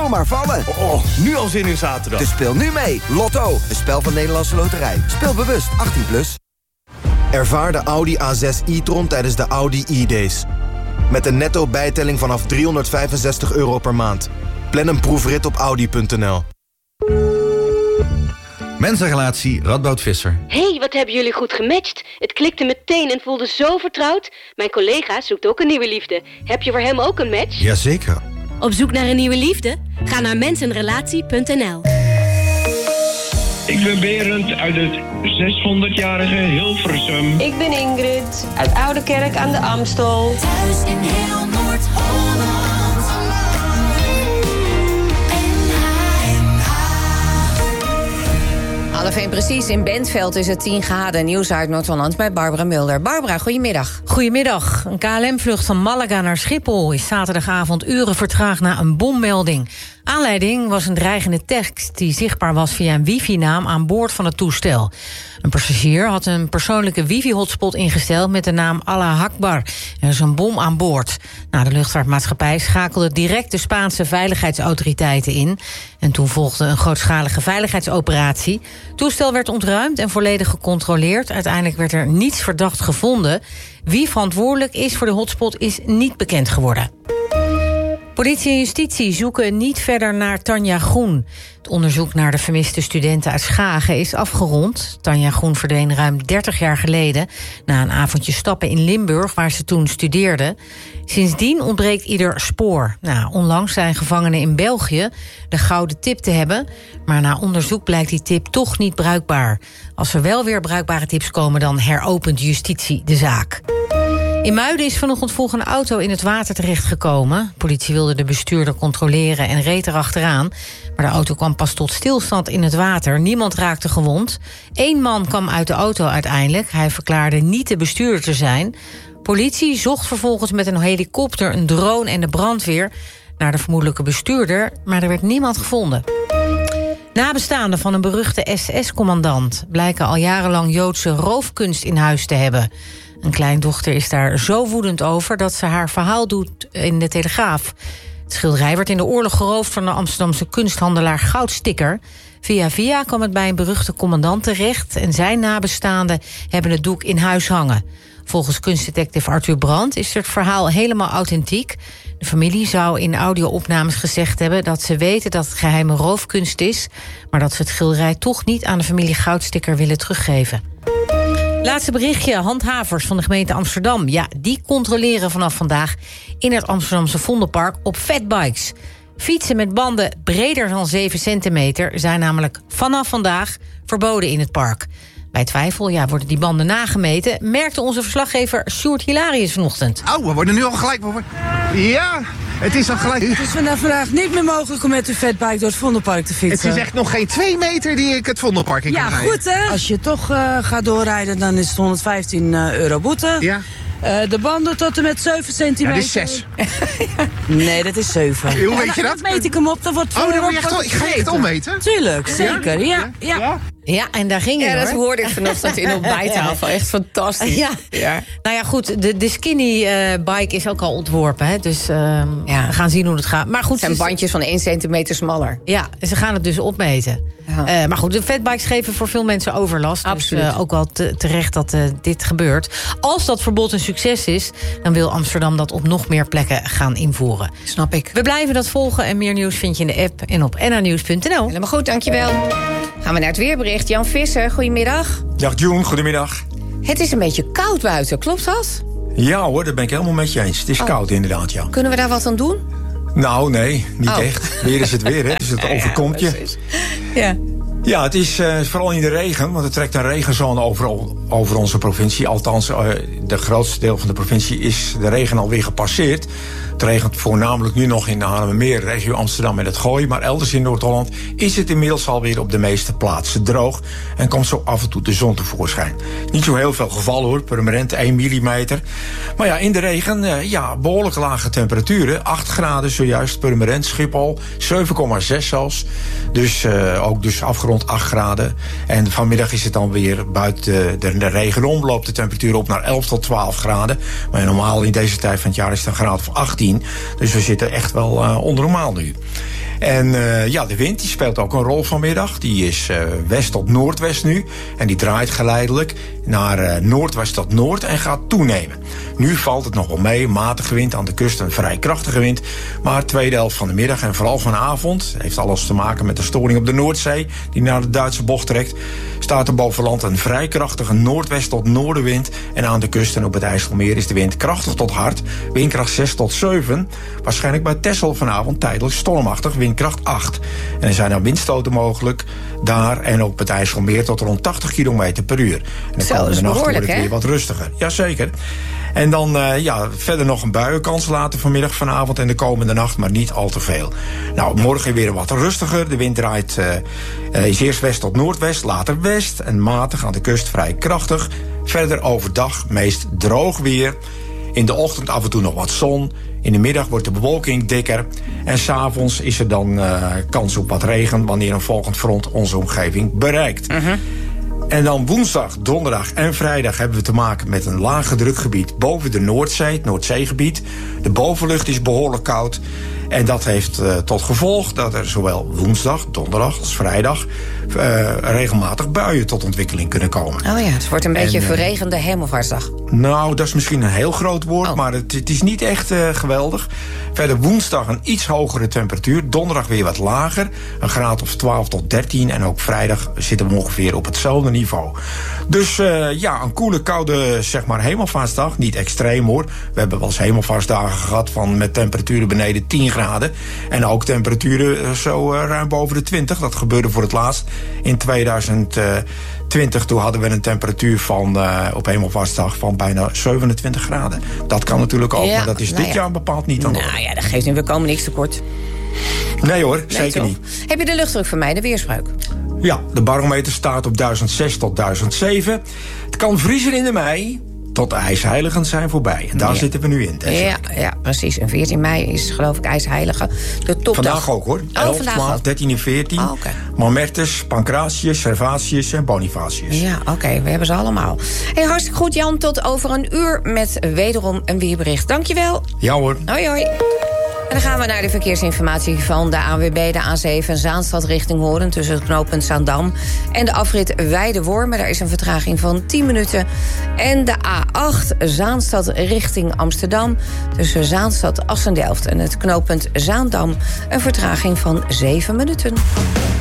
zomaar vallen. Oh, nu al zin in zaterdag. Dus speel nu mee. Lotto, een spel van Nederlandse Loterij. Speel bewust, 18+. Ervaar de Audi A6 e-tron tijdens de Audi e-days. Met een netto bijtelling vanaf €365 per maand. Plan een proefrit op audi.nl. Mensenrelatie Radboud Visser. Hey, wat hebben jullie goed gematcht. Het klikte meteen en voelde zo vertrouwd. Mijn collega zoekt ook een nieuwe liefde. Heb je voor hem ook een match? Jazeker. Op zoek naar een nieuwe liefde? Ga naar mensenrelatie.nl. Ik ben Berend uit het 600-jarige Hilversum. Ik ben Ingrid uit Oudekerk aan de Amstel. Thuis in heel Noord-Holland. Half 1 precies. In Bentveld is het 10 graden. Nieuws uit Noord-Holland met Barbara Mulder. Barbara, goedemiddag. Goedemiddag. Een KLM-vlucht van Malaga naar Schiphol is zaterdagavond uren vertraagd na een bommelding. Aanleiding was een dreigende tekst die zichtbaar was via een wifi-naam aan boord van het toestel. Een passagier had een persoonlijke wifi-hotspot ingesteld met de naam Allah Akbar. Er is een bom aan boord. De luchtvaartmaatschappij schakelde direct de Spaanse veiligheidsautoriteiten in. En toen volgde een grootschalige veiligheidsoperatie. Het toestel werd ontruimd en volledig gecontroleerd. Uiteindelijk werd er niets verdacht gevonden. Wie verantwoordelijk is voor de hotspot is niet bekend geworden. Politie en justitie zoeken niet verder naar Tanja Groen. Het onderzoek naar de vermiste studenten uit Schagen is afgerond. Tanja Groen verdween ruim 30 jaar geleden na een avondje stappen in Limburg, waar ze toen studeerde. Sindsdien ontbreekt ieder spoor. Onlangs zijn gevangenen in België de gouden tip te hebben, maar na onderzoek blijkt die tip toch niet bruikbaar. Als er wel weer bruikbare tips komen, dan heropent justitie de zaak. In Muiden is vanochtend vroeg een auto in het water terechtgekomen. Politie wilde de bestuurder controleren en reed erachteraan. Maar de auto kwam pas tot stilstand in het water. Niemand raakte gewond. 1 man kwam uit de auto uiteindelijk. Hij verklaarde niet de bestuurder te zijn. Politie zocht vervolgens met een helikopter, een drone en de brandweer naar de vermoedelijke bestuurder, maar er werd niemand gevonden. Nabestaanden van een beruchte SS-commandant blijken al jarenlang Joodse roofkunst in huis te hebben. Een kleindochter is daar zo woedend over dat ze haar verhaal doet in de Telegraaf. Het schilderij werd in de oorlog geroofd van de Amsterdamse kunsthandelaar Goudsticker. Via via kwam het bij een beruchte commandant terecht en zijn nabestaanden hebben het doek in huis hangen. Volgens kunstdetective Arthur Brandt is het verhaal helemaal authentiek. De familie zou in audio-opnames gezegd hebben dat ze weten dat het geheime roofkunst is, maar dat ze het schilderij toch niet aan de familie Goudsticker willen teruggeven. Laatste berichtje, handhavers van de gemeente Amsterdam. Ja, die controleren vanaf vandaag in het Amsterdamse Vondelpark op fatbikes. Fietsen met banden breder dan 7 centimeter zijn namelijk vanaf vandaag verboden in het park. Bij twijfel worden die banden nagemeten, merkte onze verslaggever Sjoerd Hilarius vanochtend. We worden nu al gelijk. Ja, het is al gelijk. Het is vandaag niet meer mogelijk om met uw fatbike door het Vondelpark te fietsen. Het is echt nog geen 2 meter die ik het Vondelpark in kan rijden. Ja, goed hè. Als je toch gaat doorrijden, dan is het €115 boete. Ja. De banden tot en met 7 centimeter. Ja, dat is 6. Nee, dat is 7. Hoe weet je dat? Dan meet ik hem op, dan wordt ik ga je echt ommeten? Tuurlijk, zeker. Ja. Ja, en daar ging je dat hoorde ik vanochtend in op bijtafel. Echt fantastisch. Ja. Nou ja, goed, de skinny bike is ook al ontworpen. Hè? Dus we gaan zien hoe het gaat. Maar goed, het zijn bandjes van 1 centimeter smaller. Ja, ze gaan het dus opmeten. Ja. Maar goed, de fatbikes geven voor veel mensen overlast. Absoluut. Dus ook wel terecht dat dit gebeurt. Als dat verbod een succes is, dan wil Amsterdam dat op nog meer plekken gaan invoeren. Snap ik. We blijven dat volgen en meer nieuws vind je in de app en op nhnieuws.nl. Helemaal goed, dankjewel. Gaan we naar het weerbericht. Jan Visser, goedemiddag. Dag June, goedemiddag. Het is een beetje koud buiten, klopt dat? Ja hoor, daar ben ik helemaal met je eens. Het is koud inderdaad, ja. Kunnen we daar wat aan doen? Nou, nee, niet echt. Weer is het weer, hè. Dus het overkomt je. Ja. Ja, het is vooral in de regen, want het trekt een regenzone over onze provincie. Althans, de grootste deel van de provincie is de regen alweer gepasseerd. Het regent voornamelijk nu nog in de Haarlemmermeer, regio Amsterdam en het Gooi. Maar elders in Noord-Holland is het inmiddels alweer op de meeste plaatsen droog. En komt zo af en toe de zon tevoorschijn. Niet zo heel veel gevallen hoor, permanent 1 millimeter. Maar ja, in de regen, behoorlijk lage temperaturen. 8 graden zojuist, permanent, Schiphol, 7,6 zelfs. Dus ook dus afgerond 8 graden. En vanmiddag is het dan weer buiten de regen om. Loopt de temperatuur op naar 11 tot 12 graden. Maar normaal in deze tijd van het jaar is het een graad of 18. Dus we zitten echt wel onder normaal nu. En de wind die speelt ook een rol vanmiddag. Die is west tot noordwest nu. En die draait geleidelijk naar noordwest tot noord en gaat toenemen. Nu valt het nog wel mee. Matige wind aan de kust, een vrij krachtige wind. Maar tweede helft van de middag en vooral vanavond... heeft alles te maken met de storing op de Noordzee... die naar de Duitse bocht trekt... staat er boven land een vrij krachtige noordwest tot noordenwind. En aan de kust en op het IJsselmeer is de wind krachtig tot hard. Windkracht 6 tot 7. Waarschijnlijk bij Texel vanavond tijdelijk stormachtig, windkracht 8. En er zijn dan windstoten mogelijk daar en op het IJsselmeer tot rond 80 km per uur. En de komende nacht wordt het weer wat rustiger. Jazeker. En dan verder nog een buienkans later vanmiddag, vanavond en de komende nacht, maar niet al te veel. Nou, morgen weer wat rustiger. De wind draait is eerst west tot noordwest, later west en matig aan de kust vrij krachtig. Verder overdag meest droog weer. In de ochtend af en toe nog wat zon. In de middag wordt de bewolking dikker. En 's avonds is er dan kans op wat regen wanneer een volgend front onze omgeving bereikt. En dan woensdag, donderdag en vrijdag hebben we te maken met een lage drukgebied boven de Noordzee, het Noordzeegebied. De bovenlucht is behoorlijk koud. En dat heeft tot gevolg dat er zowel woensdag, donderdag als vrijdag regelmatig buien tot ontwikkeling kunnen komen. Oh ja, het wordt een beetje verregende Hemelvaartsdag. Nou, dat is misschien een heel groot woord, maar het is niet echt geweldig. Verder woensdag een iets hogere temperatuur. Donderdag weer wat lager, een graad of 12 tot 13. En ook vrijdag zitten we ongeveer op hetzelfde niveau. Dus een koele, koude Hemelvaartsdag. Niet extreem hoor. We hebben wel eens Hemelvaartsdagen gehad met temperaturen beneden 10 graden. En ook temperaturen zo ruim boven de 20. Dat gebeurde voor het laatst in 2020. Toen hadden we een temperatuur op Hemelvaartsdag van bijna 27 graden. Dat kan natuurlijk ook, maar dat is dit jaar bepaald niet aan de orde. Nou ja, dat geeft niet. We komen niks tekort. Nee hoor, zeker niet. Heb je de luchtdruk voor mij, de weerspreuk? Ja, de barometer staat op 1006 tot 1007. Het kan vriezen in de mei tot de ijsheiligen zijn voorbij. En daar zitten we nu in. Ja, precies. En 14 mei is geloof ik ijsheiligen. De topdag. Vandaag ook hoor. 11, 12, 13 en 14. Oh, okay. Mamertus, Pancratius, Servatius en Bonifatius. Ja, oké. We hebben ze allemaal. Hey, hartstikke goed Jan. Tot over een uur met wederom een weerbericht. Dankjewel. Ja hoor. Hoi hoi. En dan gaan we naar de verkeersinformatie van de ANWB, de A7 Zaanstad richting Hoorn tussen het knooppunt Zaandam en de afrit Weidewormen. Daar is een vertraging van 10 minuten. En de A8 Zaanstad richting Amsterdam tussen Zaanstad, Assendelft en het knooppunt Zaandam een vertraging van 7 minuten.